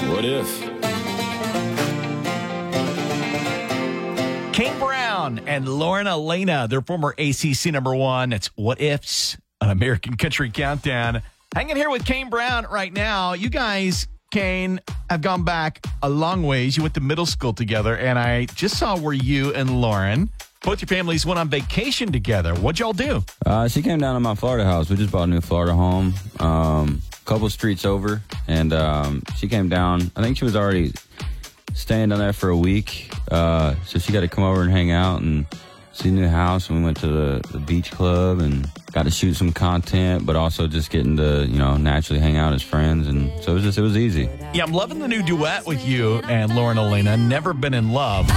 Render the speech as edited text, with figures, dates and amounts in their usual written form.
What if? Kane Brown and Lauren Elena, their former ACC number one. It's What Ifs, an American Country Countdown. Hanging here with Kane Brown right now. You guys, Kane, have gone back a long ways. You went to middle school together, and I just saw where you and Lauren, both your families, went on vacation together. What'd y'all do? She came down to my Florida house. We just bought a new Florida home, a couple streets over, and she came down. I think she was already staying down there for a week, so she got to come over and hang out and see the new house. And we went to the beach club and got to shoot some content, but also just getting to, naturally hang out as friends. And so it was easy. Yeah, I'm loving the new duet with you and Lauren Elena, Never Been in Love.